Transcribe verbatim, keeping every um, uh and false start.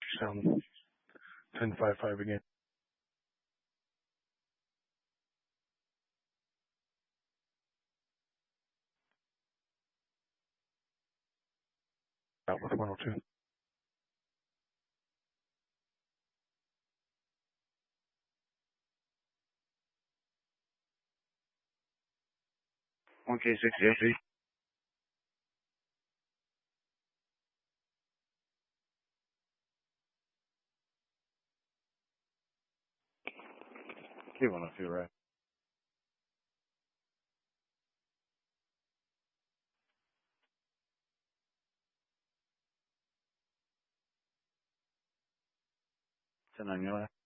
Sound ten five five again. Out with one oh two. one K six zero three. K one oh two, right? ten on your left.